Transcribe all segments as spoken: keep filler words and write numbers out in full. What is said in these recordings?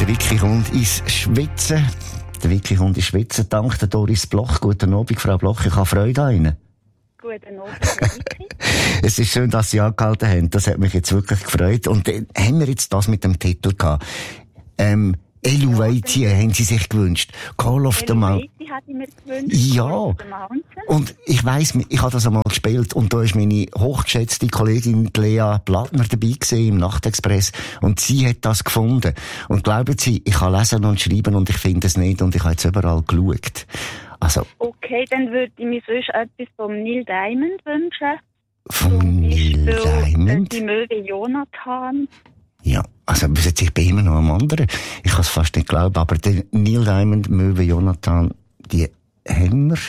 Der Vicky kommt ins Schwitzen. Der Vicky kommt ins Schwitzen. Dank der Doris Bloch. Guten Abend, Frau Bloch. Ich habe Freude an Ihnen. Guten Abend, Vicky. Es ist schön, dass Sie angehalten haben. Das hat mich jetzt wirklich gefreut. Und dann haben wir jetzt das mit dem Titel gehabt. Ähm, Eluveitie haben Sie sich gewünscht. Call of the Mountain. Eluveitie hätte ich mir gewünscht. Ja. Und ich weiss, ich habe das einmal gespielt und da ist meine hochgeschätzte Kollegin Lea Blattner dabei gewesen im Nachtexpress und sie hat das gefunden. Und glauben Sie, ich kann lesen und schreiben und ich finde es nicht und ich habe jetzt überall geschaut. Also. Okay, dann würde ich mir sonst etwas von Neil Diamond wünschen. Von Neil Diamond? Die Möwe Jonathan. Ja, also ich bin immer noch am anderen. Ich kann es fast nicht glauben, aber der Neil Diamond, Möwe Jonathan, die haben wir.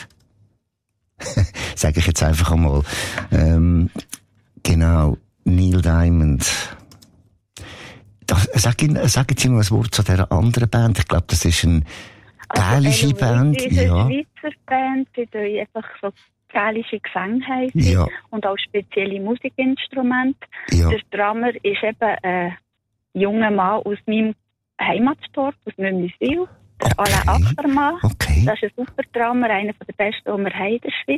Sage ich jetzt einfach einmal. Ähm, genau, Neil Diamond. Das, sag, sagen Sie noch ein Wort zu dieser anderen Band. Ich glaube, das ist eine gälische also, Band. Das ist eine ja. Schweizer Band, die tun einfach so gälische Gesänge haben ja. und auch spezielle Musikinstrumente. Ja. Der Drummer ist eben ein junger Mann aus meinem Heimatdorf, aus Mümliswil. Der Okay. Alain Ackermann. Okay. Das ist ein super Drummer, einer der besten, die wir haben in der Schweiz.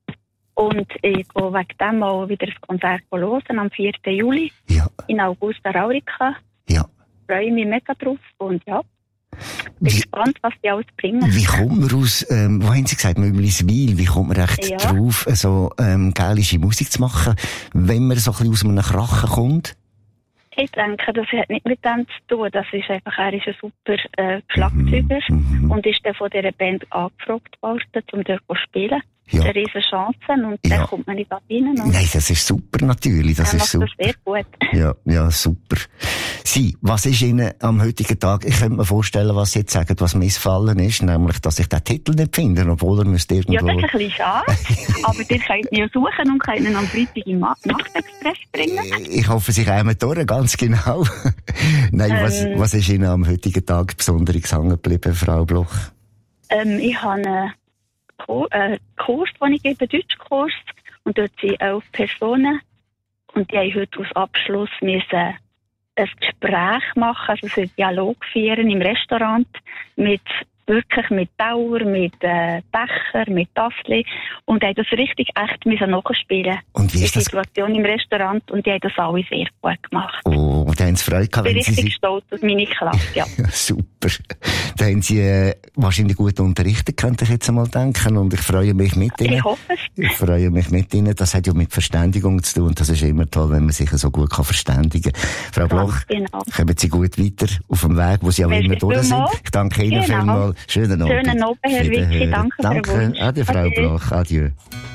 Und ich gehe wegen dem auch wieder das Konzert hören am vierten Juli Ja. in Augusta Raurica. Ja. Freue mich mega drauf und ja, bin Wie, gespannt, was die alles bringen. wie kommt man aus, ähm, wo haben Sie gesagt, Mümliswil, wie kommt man echt Ja. drauf, so ähm, gälische Musik zu machen, wenn man so ein bisschen aus einem Krachen kommt? Ich denke, das hat nicht mit dem zu tun. Das ist einfach, er ist ein super äh, Schlagzeuger Mhm. und ist dann von dieser Band angefragt worden, um dort zu spielen. Ja. Das ist eine riesen Chance und Ja. dann kommt man nicht da rein. Und Nein, das ist super natürlich, das er ist macht super. das sehr gut. Ja, ja, super. Sie, was ist Ihnen am heutigen Tag, ich könnte mir vorstellen, was Sie jetzt sagen, was missfallen ist, nämlich, dass ich den Titel nicht finde, obwohl er müsste irgendwo... Ja, das ist ein bisschen schade, aber ihr könnt ihn ja suchen und könnt ihn am Freitag im Ma- Nachtexpress bringen. Ich hoffe, Sie kommen durch, ganz genau. Nein, Ähm, was, was ist Ihnen am heutigen Tag besonders hängen geblieben, Frau Bloch? Ähm, ich habe einen Ko- äh, Kurs, den ich gebe, einen Deutschkurs, und dort sind elf Personen und die haben heute als Abschluss müssen ein Gespräch machen, also so einen Dialog führen im Restaurant mit wirklich mit Dauer, mit äh, Becher, mit Tassli und haben das richtig echt müssen nachspielen. Und wie Die ist das? Situation im Restaurant und die haben das alle sehr gut gemacht. Oh, da haben Sie Freude gehabt, Ich bin wenn Sie richtig sich... stolz auf meine Klasse, ja. Ja, super. Da haben Sie äh, wahrscheinlich gut unterrichtet, könnte ich jetzt einmal denken. Und ich freue mich mit Ihnen. Ich hoffe es. Ich freue mich mit Ihnen. Das hat ja mit Verständigung zu tun. Das ist immer toll, wenn man sich so gut kann verständigen kann. Frau Bloch, Genau. kommen Sie gut weiter auf dem Weg, wo Sie auch Merci immer durch sind. vielmals. Ich danke Ihnen Genau. vielmals. Schönen Abend. Schönen Abend, Herr Vicky. Wiederhören. Danke für den Danke. Wunsch. Ade, Frau Adieu. Bloch. Adieu.